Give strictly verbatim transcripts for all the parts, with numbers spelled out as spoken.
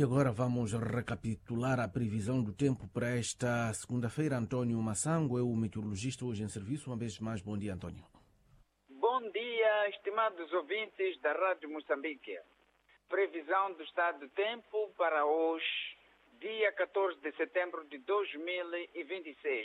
E agora vamos recapitular a previsão do tempo para esta segunda-feira. António Massango é o meteorologista hoje em serviço. Uma vez mais, bom dia, António. Bom dia, estimados ouvintes da Rádio Moçambique. Previsão do estado do tempo para hoje, dia catorze de setembro de dois mil e vinte e seis.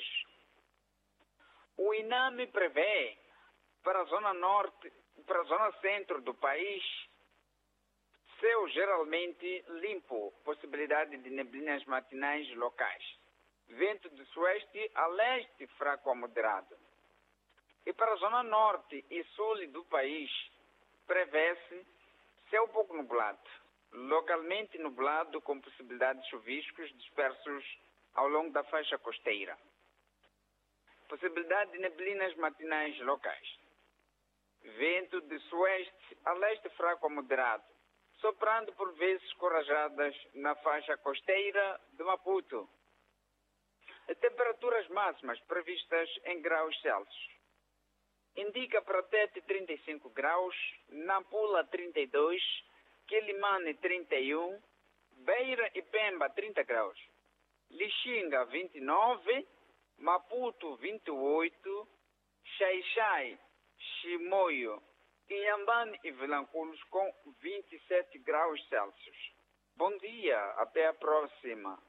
O INAME prevê para a zona norte, para a zona centro do país, céu geralmente limpo, possibilidade de neblinas matinais locais. Vento de sueste a leste fraco a moderado. E para a zona norte e sul do país, prevê-se céu pouco nublado, localmente nublado com possibilidade de chuviscos dispersos ao longo da faixa costeira. Possibilidade de neblinas matinais locais. Vento de sueste a leste fraco a moderado, soprando por vezes corajadas na faixa costeira de Maputo. Temperaturas máximas previstas em graus Celsius. Indica para Tete trinta e cinco graus, Nampula trinta e dois, Quilimane trinta e um, Beira e Pemba trinta graus, Lixinga vinte e nove, Maputo vinte e oito, Xai-Xai, Chimoio, Inhambane e Vilanculos com vinte e sete graus Celsius. Bom dia, até a próxima.